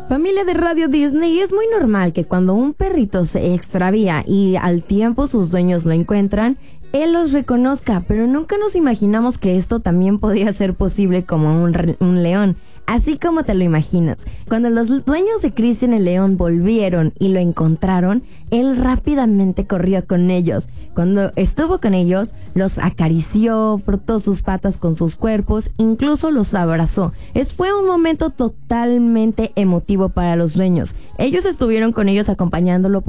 Familia de Radio Disney, es muy normal que cuando un perrito se extravía y al tiempo sus dueños lo encuentran, él los reconozca, pero nunca nos imaginamos que esto también podía ser posible como un león. Así como te lo imaginas, cuando los dueños de Christian el león volvieron y lo encontraron, él rápidamente corrió con ellos. Cuando estuvo con ellos, los acarició, frotó sus patas con sus cuerpos, incluso los abrazó. Fue un momento totalmente emotivo para los dueños. Ellos estuvieron con ellos acompañándolo